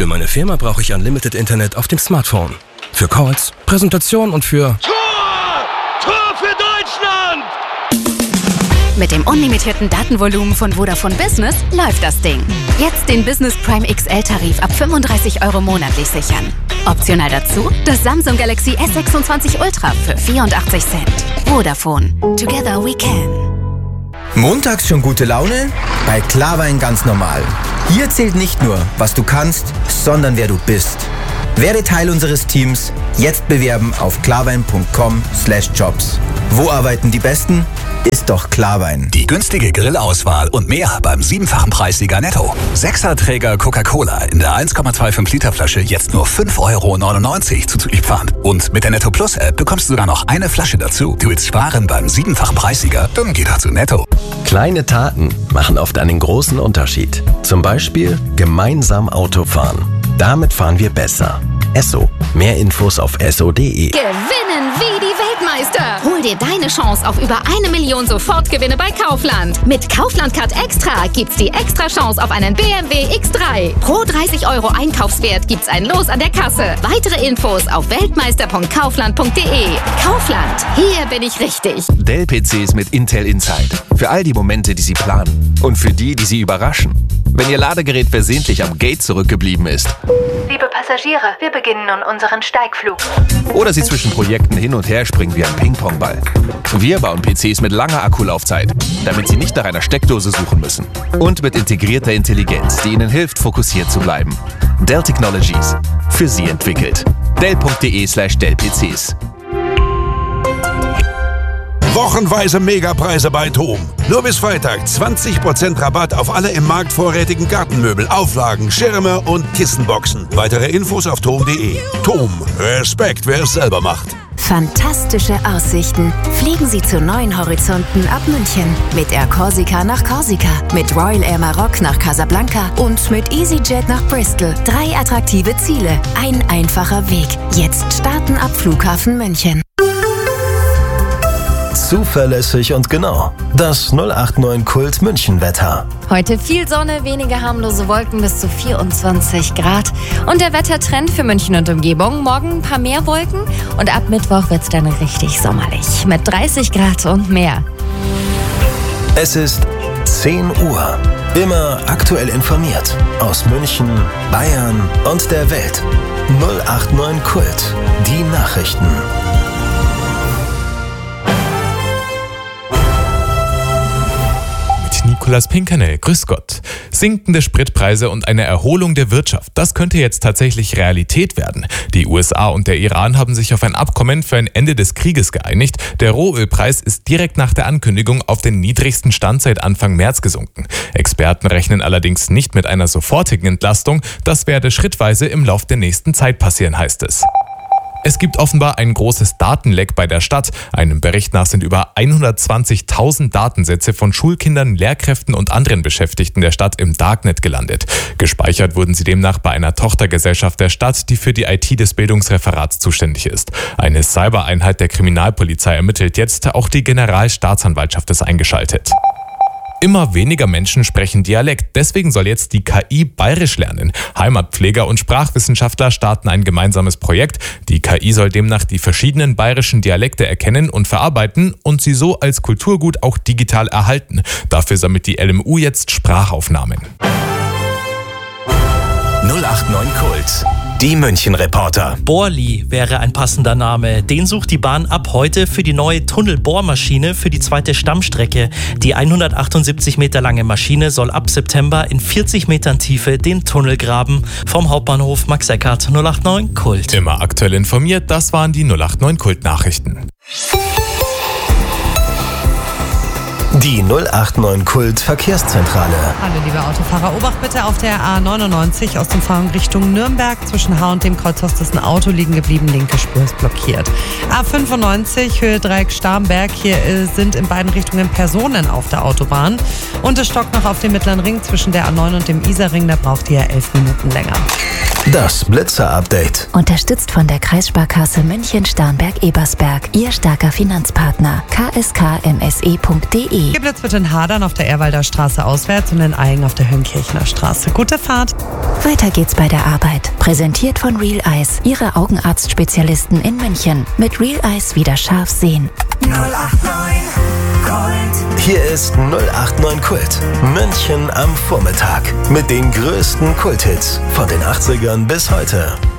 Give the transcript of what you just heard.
Für meine Firma brauche ich Unlimited Internet auf dem Smartphone. Für Calls, Präsentation und für... Tor für Deutschland! Mit dem unlimitierten Datenvolumen von Vodafone Business läuft das Ding. Jetzt den Business Prime XL-Tarif ab 35 € monatlich sichern. Optional dazu das Samsung Galaxy S26 Ultra für 84 Cent. Vodafone. Together we can. Montags schon gute Laune? Bei Klarwein ganz normal. Hier zählt nicht nur, was du kannst, sondern wer du bist. Werde Teil unseres Teams. Jetzt bewerben auf klarwein.com/jobs. Wo arbeiten die Besten? Ist doch Klarwein. Die günstige Grillauswahl und mehr beim 7-fachen Preissieger Netto. 6er-Träger Coca-Cola in der 1,25 Liter Flasche jetzt nur 5,99 € zuzüglich Pfand. Und mit der Netto Plus App bekommst du sogar noch eine Flasche dazu. Du willst sparen beim 7-fachen Preissieger? Dann geh doch zu Netto. Kleine Taten machen oft einen großen Unterschied. Zum Beispiel gemeinsam Auto fahren. Damit fahren wir besser. Esso. Mehr Infos auf esso.de. Gewinnen wie die Weltmeister. Hol dir deine Chance auf über 1 Million Sofortgewinne bei Kaufland. Mit Kaufland Card Extra gibt's die extra Chance auf einen BMW X3. Pro 30 € Einkaufswert gibt's ein Los an der Kasse. Weitere Infos auf weltmeister.kaufland.de. Kaufland. Hier bin ich richtig. Dell-PCs mit Intel Inside. Für all die Momente, die Sie planen. Und für die, die Sie überraschen. Wenn Ihr Ladegerät versehentlich am Gate zurückgeblieben ist. Liebe Passagiere, wir beginnen nun unseren Steigflug. Oder Sie zwischen Projekten hin und her springen wie ein Ping-Pong-Ball. Wir bauen PCs mit langer Akkulaufzeit, damit Sie nicht nach einer Steckdose suchen müssen. Und mit integrierter Intelligenz, die Ihnen hilft, fokussiert zu bleiben. Dell Technologies. Für Sie entwickelt. Dell.de/Dell-PCs. Wochenweise Megapreise bei TOM. Nur bis Freitag 20% Rabatt auf alle im Markt vorrätigen Gartenmöbel, Auflagen, Schirme und Kissenboxen. Weitere Infos auf tom.de. TOM. Respekt, wer es selber macht. Fantastische Aussichten. Fliegen Sie zu neuen Horizonten ab München. Mit Air Corsica nach Korsika, mit Royal Air Maroc nach Casablanca und mit EasyJet nach Bristol. 3 attraktive Ziele, ein einfacher Weg. Jetzt starten ab Flughafen München. Zuverlässig und genau. Das 089 Kult München-Wetter. Heute viel Sonne, wenige harmlose Wolken bis zu 24 Grad. Und der Wettertrend für München und Umgebung. Morgen ein paar mehr Wolken und ab Mittwoch wird's dann richtig sommerlich. Mit 30 Grad und mehr. Es ist 10 Uhr. Immer aktuell informiert. Aus München, Bayern und der Welt. 089 Kult. Die Nachrichten. Nikolaus Pinkernell, grüß Gott. Sinkende Spritpreise und eine Erholung der Wirtschaft, das könnte jetzt tatsächlich Realität werden. Die USA und der Iran haben sich auf ein Abkommen für ein Ende des Krieges geeinigt. Der Rohölpreis ist direkt nach der Ankündigung auf den niedrigsten Stand seit Anfang März gesunken. Experten rechnen allerdings nicht mit einer sofortigen Entlastung. Das werde schrittweise im Lauf der nächsten Zeit passieren, heißt es. Es gibt offenbar ein großes Datenleck bei der Stadt. Einem Bericht nach sind über 120.000 Datensätze von Schulkindern, Lehrkräften und anderen Beschäftigten der Stadt im Darknet gelandet. Gespeichert wurden sie demnach bei einer Tochtergesellschaft der Stadt, die für die IT des Bildungsreferats zuständig ist. Eine Cybereinheit der Kriminalpolizei ermittelt jetzt, auch die Generalstaatsanwaltschaft ist eingeschaltet. Immer weniger Menschen sprechen Dialekt, deswegen soll jetzt die KI Bayerisch lernen. Heimatpfleger und Sprachwissenschaftler starten ein gemeinsames Projekt. Die KI soll demnach die verschiedenen bayerischen Dialekte erkennen und verarbeiten und sie so als Kulturgut auch digital erhalten. Dafür sammelt die LMU jetzt Sprachaufnahmen. 089 Kult. Die München-Reporter. Bohrli wäre ein passender Name. Den sucht die Bahn ab heute für die neue Tunnelbohrmaschine für die zweite Stammstrecke. Die 178 Meter lange Maschine soll ab September in 40 Metern Tiefe den Tunnel graben. Vom Hauptbahnhof Max Eckhardt, 089 Kult. Immer aktuell informiert, das waren die 089 Kult-Nachrichten. Die 089 Kult Verkehrszentrale. Hallo liebe Autofahrer, Obacht bitte auf der A99 aus dem Fahren Richtung Nürnberg. Zwischen H und dem Kreuzhaus ist ein Auto liegen geblieben, linke Spur ist blockiert. A95 Höhe Dreieck Starnberg, hier sind in beiden Richtungen Personen auf der Autobahn. Und es stockt noch auf dem Mittleren Ring zwischen der A9 und dem Isarring, da braucht ihr 11 Minuten länger. Das Blitzer-Update. Unterstützt von der Kreissparkasse München-Starnberg-Ebersberg. Ihr starker Finanzpartner. kskmse.de. Geblitz wird in Hadern auf der Ehrwalder Straße auswärts und in Aigen auf der Höhenkirchener Straße. Gute Fahrt. Weiter geht's bei der Arbeit. Präsentiert von Real Eyes, Ihre Augenarztspezialisten in München. Mit Real Eyes wieder scharf sehen. 089 Kult. Hier ist 089 Kult. München am Vormittag. Mit den größten Kulthits von den 80ern bis heute.